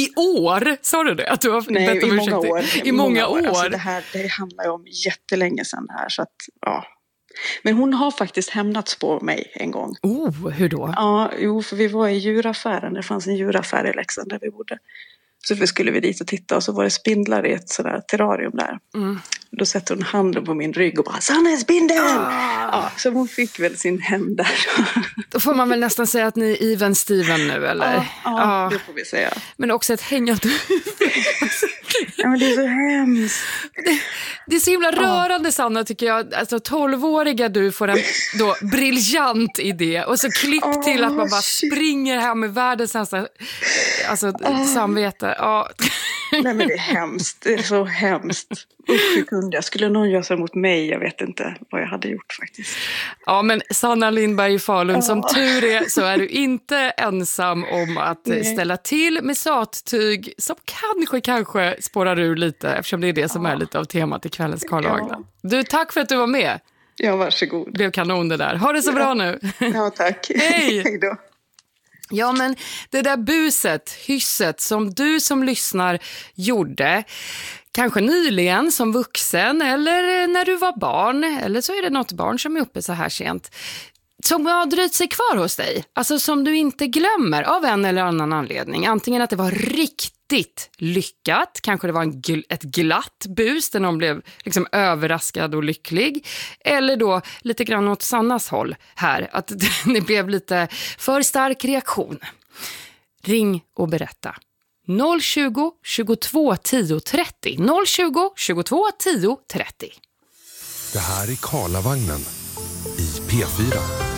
I år, sa du det? Att du har Nej, i många år. I många år. Alltså det handlar ju om jättelänge sedan det här. Så att, ja. Men hon har faktiskt hämnats på mig en gång. Hur då? Ja, för vi var i djuraffären. Det fanns en djuraffär i Leksand där vi bodde. Så skulle vi dit och titta och så var det spindlar i ett sådär terrarium där. Då sätter hon handen på min rygg och bara Sanna, en spindel! Ja, så hon fick väl sin händ där. Då får man väl nästan säga att ni är even Steven nu, eller? Ja, det får vi säga. Men också ett hängande. Ja, men det är så hemskt. Det är så himla rörande, Sanna, tycker jag. Alltså 12-åriga du får en då briljant idé och så klipp till att man bara springer hem med världens nästan samvete. Nej, men det är hemskt. Det är så hemskt. Hur kunde jag? Skulle någon göra så mot mig? Jag vet inte vad jag hade gjort faktiskt. Ja, men Sanna Lindberg i Falun, som tur är så är du inte ensam om att ställa till med sattyg som kanske spårar ur lite, eftersom det är det som är lite av temat i kvällens Karl Agner. Du, tack för att du var med. Ja, varsågod. Det blev kanon det där. Ha det så bra nu. Ja, tack. Hej! Hej då. Ja, men det där buset, hysset som du som lyssnar gjorde, kanske nyligen som vuxen eller när du var barn, eller så är det något barn som är uppe så här sent, som har dröjt sig kvar hos dig, alltså som du inte glömmer av en eller annan anledning. Antingen att det var riktigt lyckat, kanske det var ett glatt bus där någon blev liksom överraskad och lycklig, eller då lite grann åt Sannas håll här, att det blev lite för stark reaktion. Ring och berätta. 020 22 10 30. 020 22 10 30. Det här är Karlavagnen i P4.